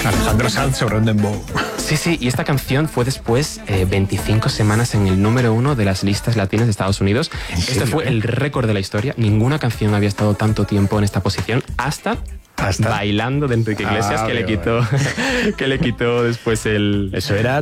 Alejandro Sanz sobre un dembow. Sí, y esta canción fue después 25 semanas en el número 1 de las listas latinas de Estados Unidos. Este fue el récord de la historia. Ninguna canción había estado tanto tiempo en esta posición hasta Bailando de Enrique Iglesias, que le quitó después el... Eso era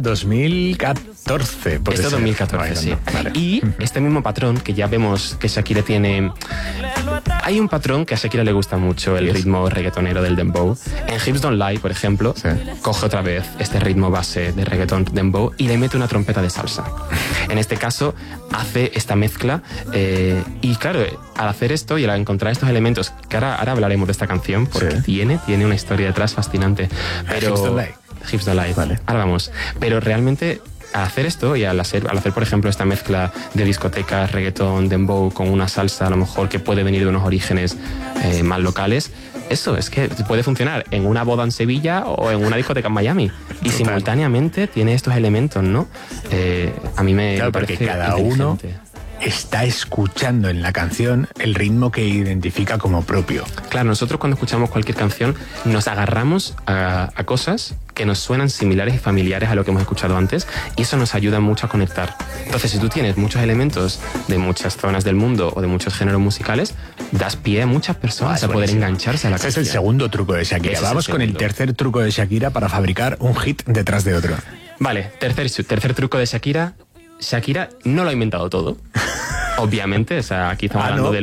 2014. Esto 2014, sí. Vale. Y este mismo patrón que ya vemos que Shakira tiene... Hay un patrón que a Shakira le gusta mucho, el ritmo reggaetonero del dembow. En Hips Don't Lie, por ejemplo, coge otra vez este ritmo base de reggaeton dembow y le mete una trompeta de salsa. En este caso, hace esta mezcla y claro, al hacer esto y al encontrar estos elementos, que ahora hablaremos de esta canción, porque tiene una historia detrás fascinante. Pero Hips Don't Lie. Vale. Ahora vamos. Pero realmente... Al hacer esto y al hacer, por ejemplo, esta mezcla de discotecas, reggaetón, dembow con una salsa a lo mejor que puede venir de unos orígenes más locales, eso es que puede funcionar en una boda en Sevilla o en una discoteca en Miami. Y simultáneamente tiene estos elementos, ¿no? A mí me parece porque cada uno está escuchando en la canción el ritmo que identifica como propio. Claro, nosotros cuando escuchamos cualquier canción nos agarramos a cosas que nos suenan similares y familiares a lo que hemos escuchado antes y eso nos ayuda mucho a conectar. Entonces, si tú tienes muchos elementos de muchas zonas del mundo o de muchos géneros musicales, das pie a muchas personas a poder engancharse a la canción. Ese es el segundo truco de Shakira. Vamos con el tercer truco de Shakira para fabricar un hit detrás de otro. Vale, tercer truco de Shakira. Shakira no lo ha inventado todo. Obviamente, o sea, aquí estamos hablando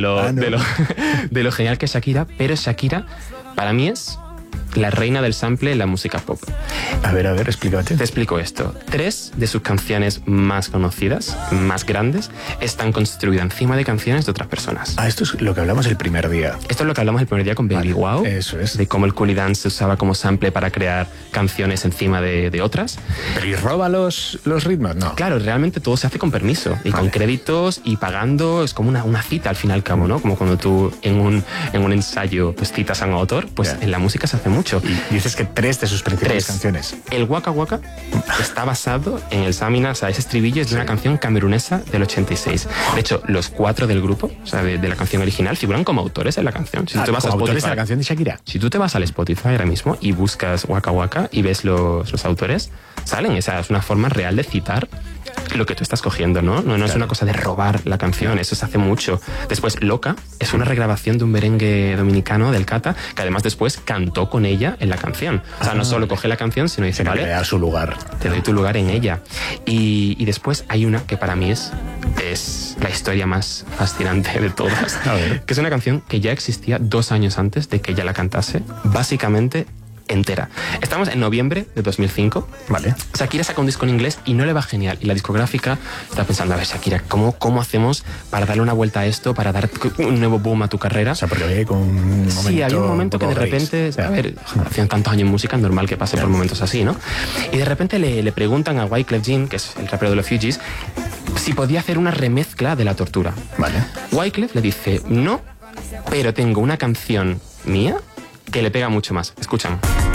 de lo genial que es Shakira, pero Shakira, para mí, es la reina del sample en la música pop. A ver, explícate. Te explico esto. 3 de sus canciones más conocidas, más grandes, están construidas encima de canciones de otras personas. Esto es lo que hablamos el primer día. Esto es lo que hablamos el primer día con Baby Wow. Eso es. De cómo el Coolie Dance se usaba como sample para crear canciones encima de otras. ¿Pero y roba los ritmos? No. Claro, realmente todo se hace con permiso y con créditos y pagando. Es como una cita al fin y al cabo, ¿no? Como cuando tú en un ensayo pues citas a un autor, pues en la música se hace mucho. Y dices que 3 de sus principales canciones. El Waka Waka está basado en el Samina, o sea, ese estribillo es de una canción camerunesa del 86. De hecho, los 4 del grupo, o sea, de la canción original, figuran como autores en la canción. Si tú te vas a Spotify, autores de la canción de Shakira. Si tú te vas al Spotify ahora mismo y buscas Waka Waka y ves los autores, salen. Esa es una forma real de citar lo que tú estás cogiendo, ¿no? No es una cosa de robar la canción, eso se hace mucho. Después, Loca es una regrabación de un merengue dominicano del Cata, que además después cantó con ella en la canción. O sea, no solo coge la canción, sino dice, vale, te da su lugar. Te doy tu lugar en ella. Y después hay una que para mí es la historia más fascinante de todas, que es una canción que ya existía 2 años antes de que ella la cantase, básicamente entera. Estamos en noviembre de 2005. Vale. Shakira saca un disco en inglés y no le va genial. Y la discográfica está pensando, a ver, Shakira, ¿cómo hacemos para darle una vuelta a esto, para dar un nuevo boom a tu carrera? O sea, porque había con un momento... Sí, había un momento que de repente... A ver, hacían tantos años en música, es normal que pase por momentos así, ¿no? Y de repente le preguntan a Wyclef Jean, que es el rapero de los Fugees, si podía hacer una remezcla de La Tortura. Vale. Wyclef le dice, no, pero tengo una canción mía que le pega mucho más. Escuchan.